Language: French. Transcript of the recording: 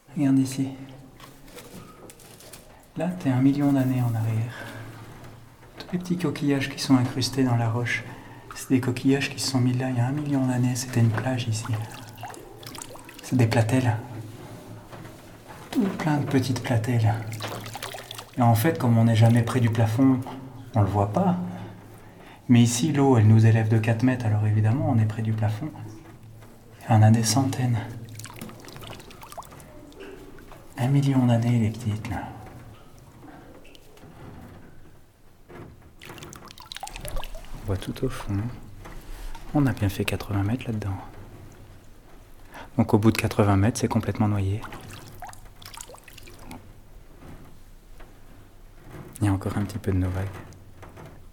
Regarde ici. Là, t'es 1 million d'années en arrière. Tous les petits coquillages qui sont incrustés dans la roche, c'est des coquillages qui se sont mis là il y a 1 million d'années. C'était une plage ici. C'est des platelles. Tout plein de petites platelles. Et en fait, comme on n'est jamais près du plafond, on le voit pas. Mais ici, l'eau, elle nous élève de 4 mètres, alors évidemment, on est près du plafond. Il y en a des centaines. 1 million d'années, les petites, là. On voit tout au fond. On a bien fait 80 mètres là-dedans. Donc au bout de 80 mètres, c'est complètement noyé. Il y a encore un petit peu de nos vagues.